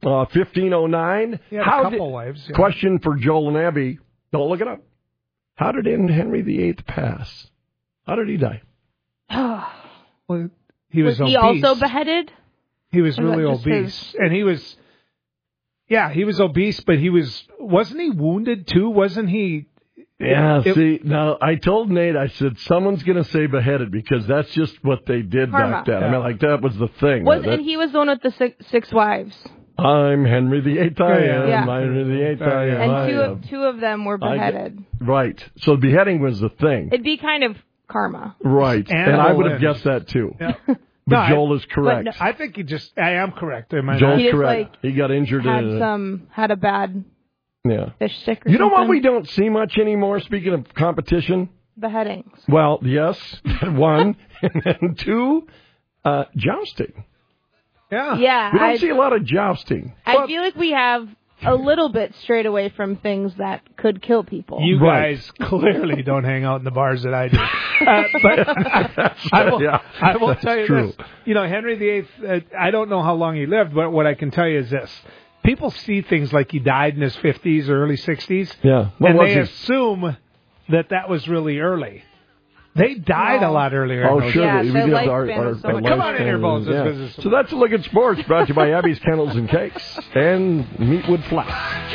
1509. He had a couple wives. Yeah. Question for Joel and Abby. Don't look it up. How did Henry VIII pass? How did he die? Well, he was obese. He also beheaded? He was really obese. And he was obese, but wasn't he wounded too? Wasn't he? Yeah, now I told Nate, I said, someone's going to say beheaded because that's just what they did back then. Yeah. I mean, like, that was the thing. And he was the one with the six wives. I'm Henry VIII, I am. Yeah. I'm Henry VIII, I am. And two of them were beheaded. Right. So beheading was the thing. It'd be kind of karma. Right. And I would have guessed that, too. Yeah. But Joel is correct. I think I am correct. Joel's correct. He got injured. Had a bad fish stick or something. You know what we don't see much anymore, speaking of competition? Beheadings. Well, yes, one. And then two, jousting. Yeah. We don't see a lot of jousting. I feel like we have a little bit strayed away from things that could kill people. You guys clearly don't hang out in the bars that I do. But I will tell you this. You know, Henry VIII, I don't know how long he lived, but what I can tell you is this. People see things like he died in his 50s or early 60s, and they assume that was really early. They died a lot earlier. Oh, sure. Yeah, Come on in here, Bones. So that's a look at sports brought to you by Abby's Kennels and Cakes and Meatwood Flat.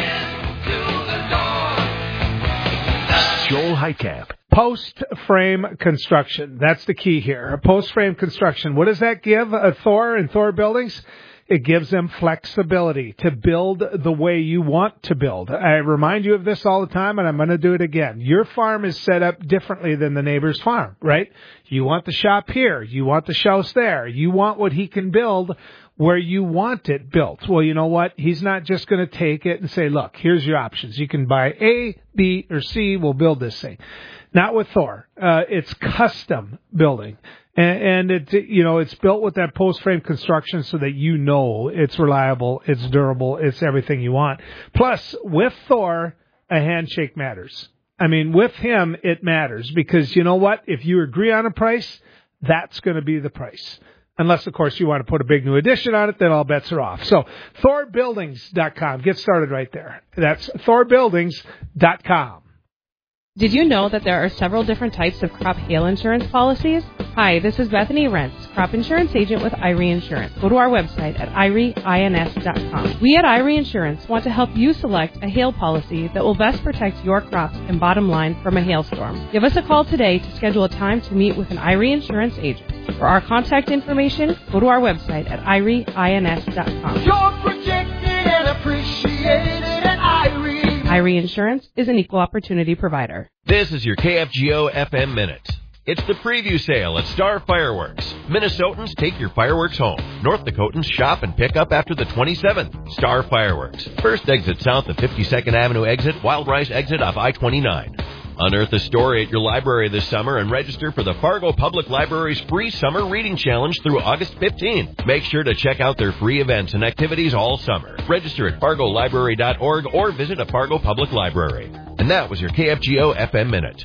Joel Heitkamp. Post-frame construction. That's the key here. Post-frame construction. What does that give Thor and Thor buildings? It gives them flexibility to build the way you want to build. I remind you of this all the time, and I'm going to do it again. Your farm is set up differently than the neighbor's farm, right? You want the shop here. You want the house there. You want what he can build where you want it built. Well, you know what? He's not just going to take it and say, look, here's your options. You can buy A, B, or C. We'll build this thing. Not with Thor. It's custom building. And it's built with that post-frame construction so that it's reliable, it's durable, it's everything you want. Plus, with Thor, a handshake matters. I mean, with him, it matters because you know what? If you agree on a price, that's going to be the price. Unless, of course, you want to put a big new addition on it, then all bets are off. So, ThorBuildings.com. Get started right there. That's ThorBuildings.com. Did you know that there are several different types of crop hail insurance policies? Hi, this is Bethany Rentz, crop insurance agent with Irie Insurance. Go to our website at irieins.com. We at Irie Insurance want to help you select a hail policy that will best protect your crops and bottom line from a hailstorm. Give us a call today to schedule a time to meet with an Irie Insurance agent. For our contact information, go to our website at irieins.com. You're protected and appreciated at Irie. Irie Insurance is an equal opportunity provider. This is your KFGO FM Minute. It's the preview sale at Star Fireworks. Minnesotans, take your fireworks home. North Dakotans, shop and pick up after the 27th. Star Fireworks. First exit south of 52nd Avenue exit, Wild Rice exit off I-29. Unearth a story at your library this summer and register for the Fargo Public Library's free summer reading challenge through August 15th. Make sure to check out their free events and activities all summer. Register at fargolibrary.org or visit a Fargo Public Library. And that was your KFGO FM Minute.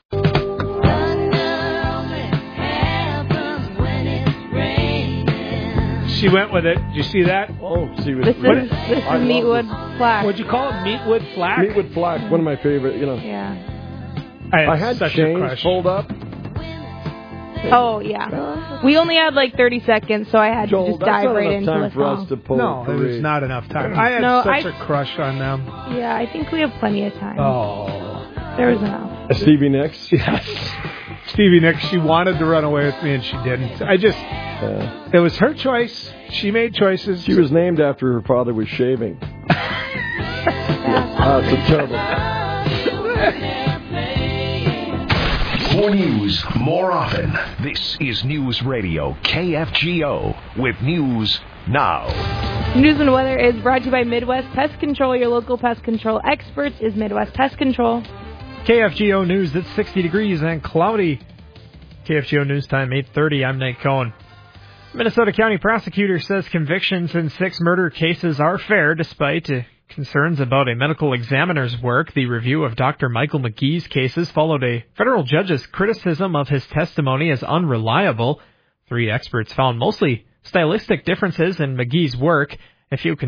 She went with it. Did you see that? Oh, see what this is Meatwood Flack. What'd you call it? Meatwood Flack? Meatwood Flack, one of my favorite, Yeah. I had chains pulled up. Oh, yeah. We only had like 30 seconds, so I had to just dive right into the song. No, it was not enough time. I had such a crush on them. Yeah, I think we have plenty of time. Oh. There was enough. Stevie Nicks? Yes. Stevie Nicks, she wanted to run away with me, and she didn't. It was her choice. She made choices. She was named after her father was shaving. It's a terrible... More news, more often. This is News Radio KFGO with News Now. News and weather is brought to you by Midwest Pest Control. Your local pest control experts is Midwest Pest Control. KFGO News, it's 60 degrees and cloudy. KFGO News Time, 8:30. I'm Nate Cohen. Minnesota County prosecutor says convictions in 6 murder cases are fair despite concerns about a medical examiner's work. The review of Dr. Michael McGee's cases followed a federal judge's criticism of his testimony as unreliable. 3 experts found mostly stylistic differences in McGee's work. A few